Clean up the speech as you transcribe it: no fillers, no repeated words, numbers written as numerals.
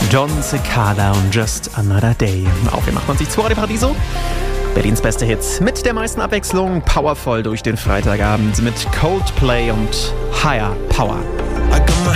John Cicada und Just Another Day. Auf dem 98.2 Radio Paradiso. Berlins beste Hits mit der meisten Abwechslung. Powervoll durch den Freitagabend mit Coldplay und Higher Power. I got my